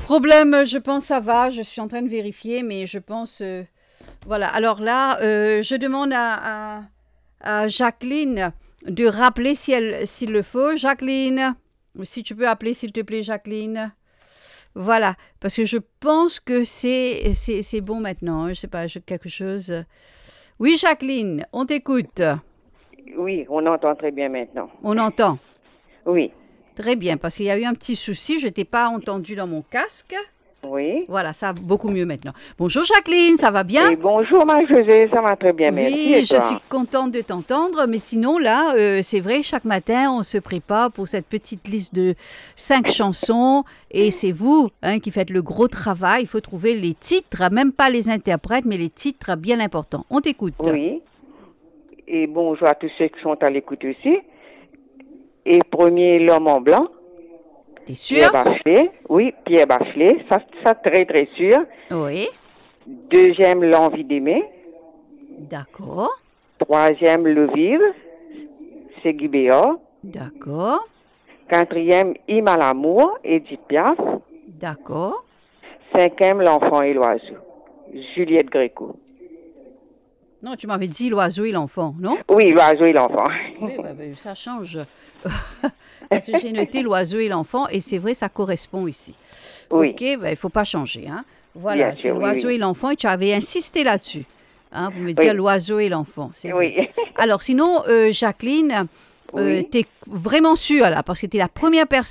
Problème, je pense ça va. Je suis en train de vérifier, mais je pense... voilà. Alors là, je demande à Jacqueline de rappeler s'il le faut. Jacqueline, si tu peux appeler, s'il te plaît, Jacqueline. Voilà, parce que je pense que c'est bon maintenant. Je sais pas, quelque chose... Oui, Jacqueline, on t'écoute. Oui, on entend très bien maintenant. On entend. Oui. Très bien, parce qu'il y a eu un petit souci. Je t'ai pas entendu dans mon casque. Oui. Voilà, ça va beaucoup mieux maintenant. Bonjour Jacqueline, ça va bien? Et bonjour Marie-Josée, ça va très bien, merci. Oui, Et je suis toi? contente de t'entendre, mais sinon là, c'est vrai, chaque matin, on se prépare pour cette petite liste de 5 chansons et c'est vous qui faites le gros travail. Il faut trouver les titres, même pas les interprètes, mais les titres bien importants. On t'écoute. Oui. Et bonjour à tous ceux qui sont à l'écoute aussi. Et premier, L'homme en blanc. T'es sûr? Pierre Bachelet. Oui, Pierre Bachelet. Ça très, très sûr. Oui. Deuxième, L'envie d'aimer. D'accord. Troisième, Le vivre. C'est Guy Béard. D'accord. Quatrième, Hymne à l'amour. Edith Piaf. D'accord. Cinquième, L'enfant et l'oiseau. Juliette Gréco. Non, tu m'avais dit l'oiseau et l'enfant, non? Oui, l'oiseau et l'enfant. Oui, ça change. Parce que j'ai noté l'oiseau et l'enfant et c'est vrai, ça correspond ici. Oui. Ok, il ne faut pas changer. Voilà, Bien c'est sûr, l'oiseau oui. et l'enfant et tu avais insisté là-dessus. Pour me dire Oui. l'oiseau et l'enfant, c'est vrai. Oui. Alors sinon, Jacqueline, Oui. tu es vraiment sûre là, parce que tu es la première personne